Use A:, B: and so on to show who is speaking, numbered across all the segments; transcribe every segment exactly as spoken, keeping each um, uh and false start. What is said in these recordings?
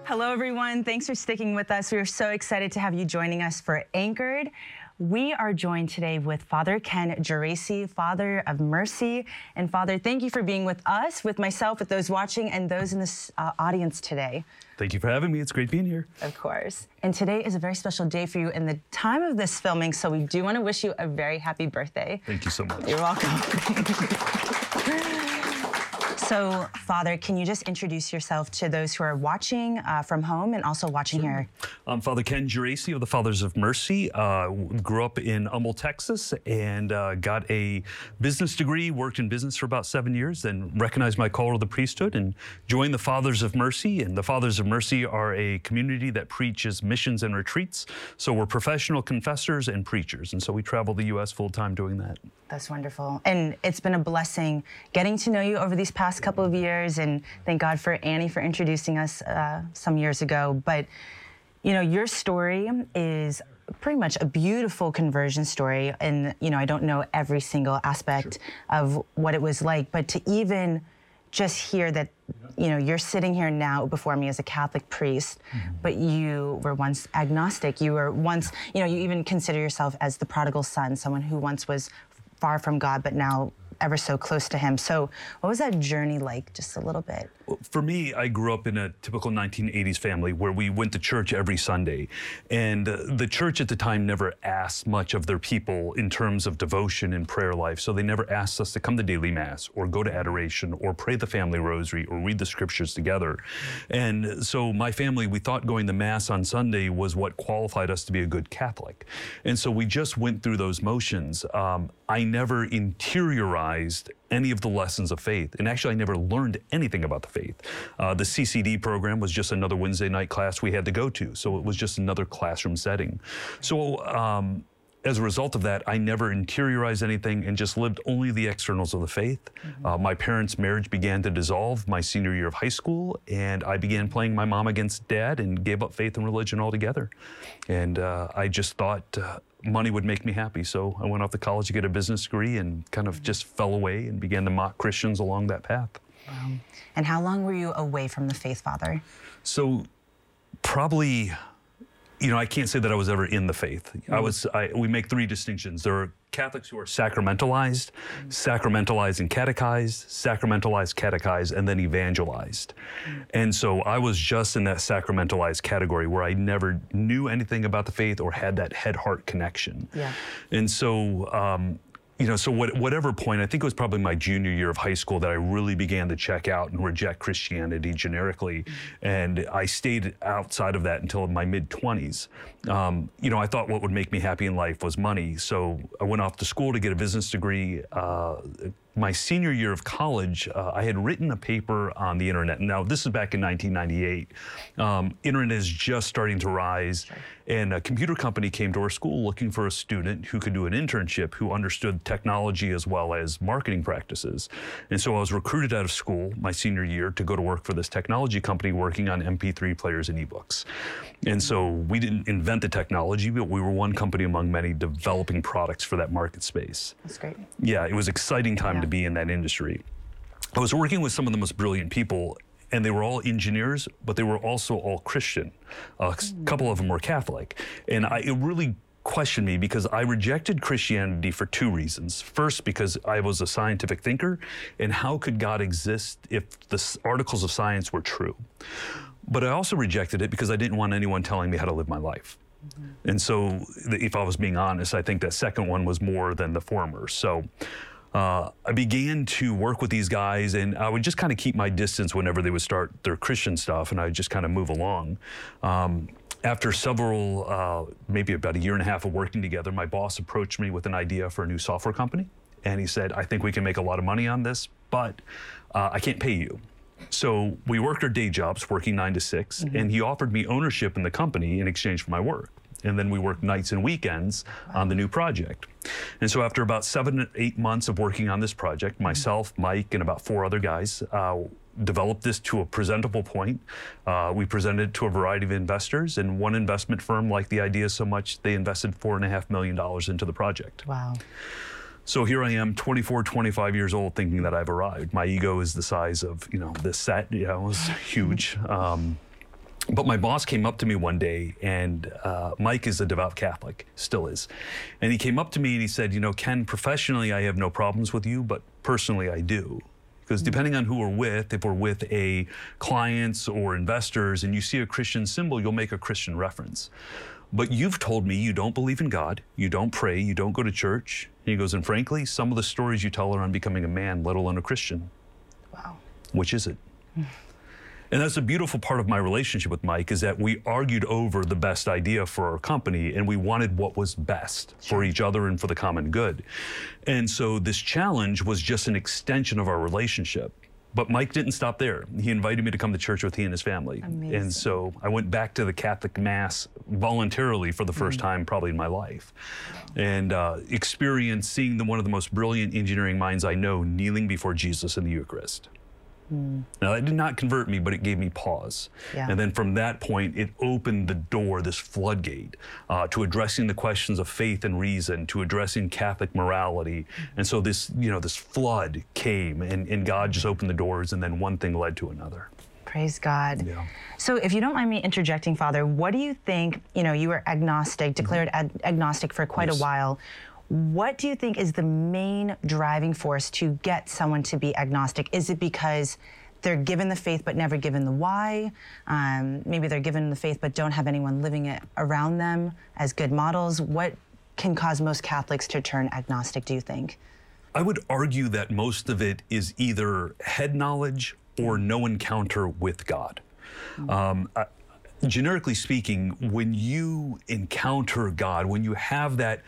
A: Hello, everyone. Thanks for sticking with us. We are so excited to have you joining us for Anchored. We are joined today with Father Ken Geraci, Father of Mercy. And Father, thank you for being with us, with myself, with those watching, and those in this uh, audience today.
B: Thank you for having me. It's great being here.
A: Of course. And today is a very special day for you in the time of this filming, so we do want to wish you a very happy birthday.
B: Thank you so much.
A: You're welcome. So, Father, can you just introduce yourself to those who are watching uh, from home and also watching sure. here?
B: I'm Father Ken Geraci of the Fathers of Mercy. Uh, grew up in Humble, Texas, and uh, got a business degree, worked in business for about seven years, then recognized my call to the priesthood and joined the Fathers of Mercy. And the Fathers of Mercy are a community that preaches missions and retreats. So we're professional confessors and preachers. And so we travel the U S full-time doing that.
A: That's wonderful. And it's been a blessing getting to know you over these past couple of years, and thank God for Annie for introducing us uh, some years ago. But, you know, your story is pretty much a beautiful conversion story, and, you know, I don't know every single aspect sure. of what it was like, but to even just hear that, you know, you're sitting here now before me as a Catholic priest, mm-hmm. but you were once agnostic. You were once, you know, you even consider yourself as the prodigal son, someone who once was far from God, but now ever so close to him. So what was that journey like, just a little bit?
B: Well, for me, I grew up in a typical nineteen eighties family where we went to church every Sunday. And uh, the church at the time never asked much of their people in terms of devotion and prayer life. So they never asked us to come to daily mass or go to adoration or pray the family rosary or read the scriptures together. And so my family, we thought going to mass on Sunday was what qualified us to be a good Catholic. And so we just went through those motions. Um, I never interiorized any of the lessons of faith. And actually, I never learned anything about the faith. Uh, the C C D program was just another Wednesday night class we had to go to. So it was just another classroom setting. So um, as a result of that, I never interiorized anything and just lived only the externals of the faith. Mm-hmm. uh, my parents' marriage began to dissolve my senior year of high school, and I began playing my mom against dad and gave up faith and religion altogether. And uh, I just thought, uh, money would make me happy. So I went off to college to get a business degree and kind of just fell away and began to mock Christians along that path.
A: Wow. And how long were you away from the faith, Father?
B: So probably, you know, I can't say that I was ever in the faith. Mm-hmm. I was, I, we make three distinctions. There are Catholics who are sacramentalized, mm-hmm. sacramentalized and catechized, sacramentalized, catechized, and then evangelized. Mm-hmm. And so I was just in that sacramentalized category where I never knew anything about the faith or had that head-heart connection. Yeah. And so, um, you know, so what, whatever point, I think it was probably my junior year of high school that I really began to check out and reject Christianity generically. Mm-hmm. And I stayed outside of that until my mid-twenties. Um, you know, I thought what would make me happy in life was money. So I went off to school to get a business degree. Uh, my senior year of college, uh, I had written a paper on the internet. Now, this is back in nineteen ninety-eight. Um, internet is just starting to rise. Sure. And a computer company came to our school looking for a student who could do an internship, who understood technology as well as marketing practices. And so I was recruited out of school my senior year to go to work for this technology company working on M P three players and ebooks. And so we didn't invent the technology, but we were one company among many developing products for that market space.
A: That's great.
B: Yeah, it was an exciting time yeah. to be in that industry. I was working with some of the most brilliant people, and they were all engineers, but they were also all Christian. Uh, a couple of them were Catholic. And I, it really questioned me because I rejected Christianity for two reasons. First, because I was a scientific thinker, and how could God exist if the articles of science were true? But I also rejected it because I didn't want anyone telling me how to live my life. Mm-hmm. And so if I was being honest, I think that second one was more than the former. So Uh, I began to work with these guys, and I would just kind of keep my distance whenever they would start their Christian stuff, and I would just kind of move along. Um, after several, uh, maybe about a year and a half of working together, my boss approached me with an idea for a new software company, and he said, I think we can make a lot of money on this, but uh, I can't pay you. So we worked our day jobs, working nine to six, mm-hmm. and he offered me ownership in the company in exchange for my work. And then we worked nights and weekends wow. on the new project. And so after about seven or eight months of working on this project, myself, Mike, and about four other guys uh, developed this to a presentable point. Uh, we presented it to a variety of investors, and one investment firm liked the idea so much they invested four and a half million dollars into the project.
A: Wow.
B: So here I am, twenty-four, twenty-five years old, thinking that I've arrived. My ego is the size of, you know, this set, you know, it was huge. Um, But my boss came up to me one day, and uh, Mike is a devout Catholic, still is. And he came up to me and he said, you know, Ken, professionally, I have no problems with you, but personally, I do. Because depending on who we're with, if we're with a clients or investors and you see a Christian symbol, you'll make a Christian reference. But you've told me you don't believe in God, you don't pray, you don't go to church. And he goes, and frankly, some of the stories you tell are on becoming a man, let alone a Christian.
A: Wow.
B: Which is it? And that's a beautiful part of my relationship with Mike, is that we argued over the best idea for our company, and we wanted what was best for each other and for the common good. And so this challenge was just an extension of our relationship. But Mike didn't stop there. He invited me to come to church with he and his family.
A: Amazing.
B: And so I went back to the Catholic Mass voluntarily for the first mm-hmm. time probably in my life. And uh, experienced seeing the, one of the most brilliant engineering minds I know kneeling before Jesus in the Eucharist. Mm. Now, that did not convert me, but it gave me pause. Yeah. And then from that point, it opened the door, this floodgate, uh, to addressing the questions of faith and reason, to addressing Catholic morality. Mm-hmm. And so this, you know, this flood came, and, and God just opened the doors, and then one thing led to another.
A: Praise God.
B: Yeah.
A: So if you don't mind me interjecting, Father, what do you think, you know, you were agnostic, declared mm-hmm. ag- agnostic for quite yes. a while. What do you think is the main driving force to get someone to be agnostic? Is it because they're given the faith but never given the why? Um, maybe they're given the faith but don't have anyone living it around them as good models. What can cause most Catholics to turn agnostic, do you think?
B: I would argue that most of it is either head knowledge or no encounter with God. Mm-hmm. Um, I, generically speaking, when you encounter God, when you have that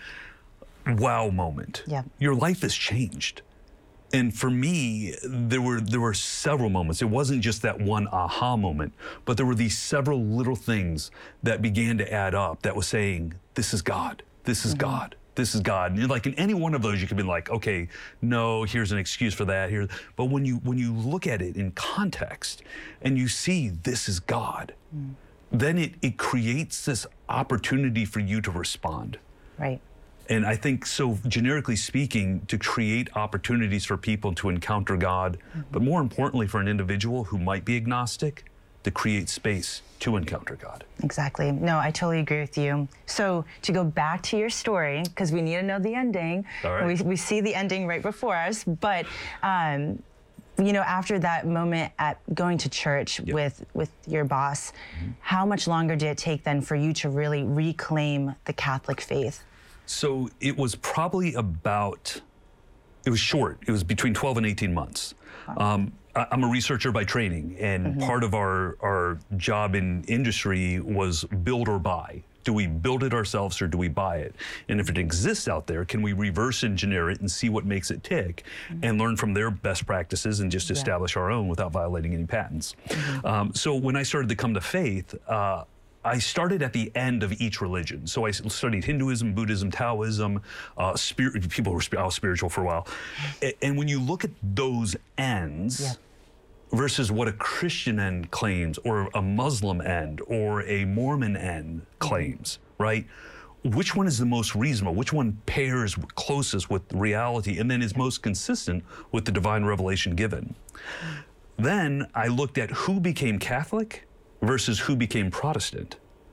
B: wow moment, yeah. your life has changed. And for me, there were there were several moments. It wasn't just that one aha moment, but there were these several little things that began to add up that was saying, this is God, this is mm-hmm. God, this is God. And like in any one of those, you could be like, okay, no, here's an excuse for that. Here, but when you when you look at it in context and you see this is God, mm. then it, it creates this opportunity for you to respond.
A: Right.
B: And I think, so generically speaking, to create opportunities for people to encounter God, mm-hmm. but more importantly for an individual who might be agnostic, to create space to encounter God.
A: Exactly. No, I totally agree with you. So to go back to your story, because we need to know the ending.
B: All right.
A: We, we see the ending right before us, but um, you know, after that moment at going to church yep. with, with your boss, mm-hmm. how much longer did it take then for you to really reclaim the Catholic faith?
B: So it was probably about, it was short. It was between twelve and eighteen months. Um, I, I'm a researcher by training, and mm-hmm. part of our, our job in industry was build or buy. Do we build it ourselves or do we buy it? And if it exists out there, can we reverse engineer it and see what makes it tick mm-hmm. and learn from their best practices and just establish yeah. our own without violating any patents? Mm-hmm. Um, so when I started to come to faith, uh, I started at the end of each religion. So I studied Hinduism, Buddhism, Taoism, uh, spirit, people were all spiritual for a while. And when you look at those ends yeah. versus what a Christian end claims, or a Muslim end, or a Mormon end claims, right? Which one is the most reasonable? Which one pairs closest with reality and then is most consistent with the divine revelation given? Then I looked at who became Catholic versus who became Protestant.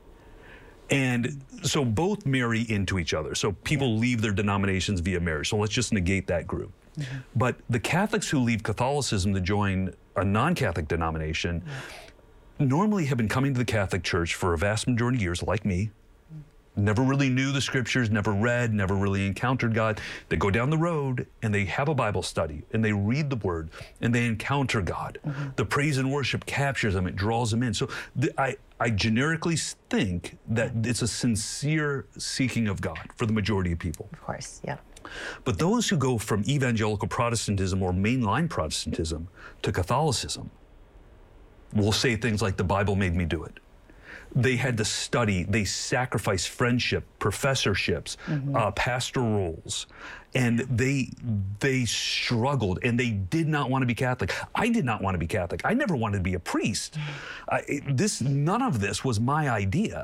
B: And so both marry into each other. So people yeah. leave their denominations via marriage. So let's just negate that group. Mm-hmm. But the Catholics who leave Catholicism to join a non-Catholic denomination yeah. normally have been coming to the Catholic Church for a vast majority of years, like me. Never really knew the scriptures, never read, never really encountered God. They go down the road and they have a Bible study and they read the word and they encounter God. Mm-hmm. The praise and worship captures them, it draws them in. So the, I, I generically think that it's a sincere seeking of God for the majority of people.
A: Of course, yeah.
B: But those who go from evangelical Protestantism or mainline Protestantism to Catholicism will say things like, the Bible made me do it. They had to study, they sacrificed friendship, professorships, mm-hmm. uh, pastorals, and they they struggled, and they did not want to be Catholic. I did not want to be Catholic. I never wanted to be a priest. Mm-hmm. I, it, this none of this was my idea.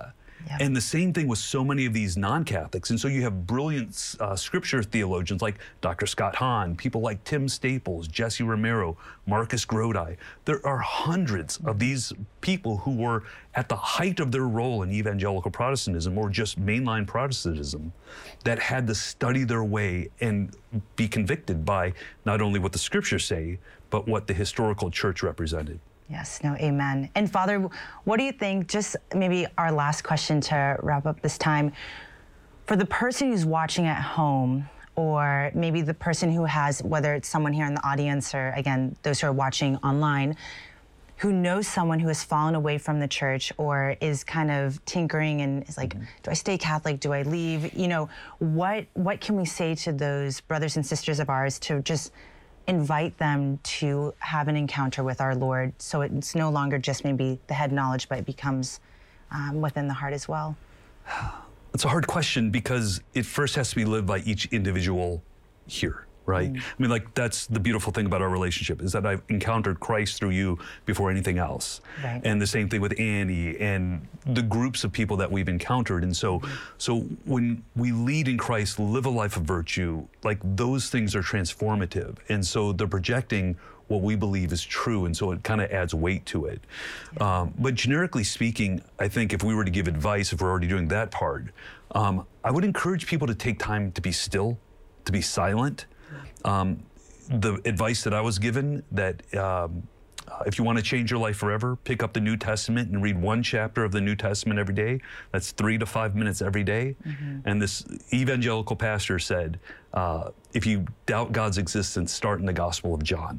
A: Yeah.
B: And the same thing with so many of these non-Catholics. And so you have brilliant uh, scripture theologians like Doctor Scott Hahn, people like Tim Staples, Jesse Romero, Marcus Grodi. There are hundreds of these people who were at the height of their role in evangelical Protestantism or just mainline Protestantism that had to study their way and be convicted by not only what the scriptures say, but what the historical church represented.
A: Yes, no, amen. And Father, what do you think, just maybe our last question to wrap up this time, for the person who's watching at home, or maybe the person who has, whether it's someone here in the audience or again, those who are watching online, who knows someone who has fallen away from the church or is kind of tinkering and is like, mm-hmm. do I stay Catholic? Do I leave? You know, what what can we say to those brothers and sisters of ours to just invite them to have an encounter with our Lord, so it's no longer just maybe the head knowledge, but it becomes um, within the heart as well?
B: It's a hard question because it first has to be lived by each individual here, right? Mm. I mean, like, that's the beautiful thing about our relationship, is that I've encountered Christ through you before anything else.
A: Right.
B: And the same thing with Annie and the groups of people that we've encountered. And so, mm-hmm. so when we lead in Christ, live a life of virtue, like, those things are transformative. And so they're projecting what we believe is true, and so it kind of adds weight to it. Yeah. Um, but generically speaking, I think if we were to give advice, if we're already doing that part, um, I would encourage people to take time to be still, to be silent. Um, the advice that I was given, that um, uh, if you want to change your life forever, pick up the New Testament and read one chapter of the New Testament every day. That's three to five minutes every day. Mm-hmm. And this evangelical pastor said, uh, if you doubt God's existence, start in the Gospel of John.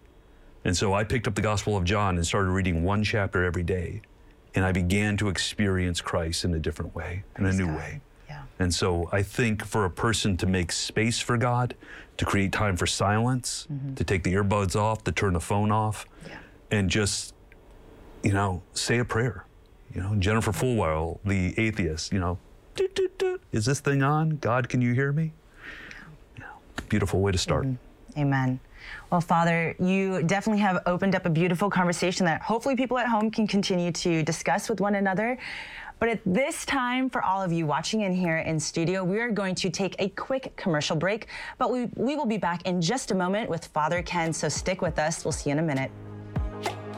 B: And so I picked up the Gospel of John and started reading one chapter every day. And I began to experience Christ in a different way, in a new
A: God.
B: way.
A: Yeah.
B: And so I think for a person to make space for God, to create time for silence, mm-hmm. to take the earbuds off, to turn the phone off, yeah. and just, you know, say a prayer. You know, Jennifer Fulwiler, the atheist, you know, doot, doot, doot. Is this thing on? God, can you hear me? Yeah. Yeah. Beautiful way to start.
A: Mm-hmm. Amen. Well, Father, you definitely have opened up a beautiful conversation that hopefully people at home can continue to discuss with one another. But at this time, for all of you watching in here in studio, we are going to take a quick commercial break, but we, we will be back in just a moment with Father Ken, so stick with us. We'll see you in a minute.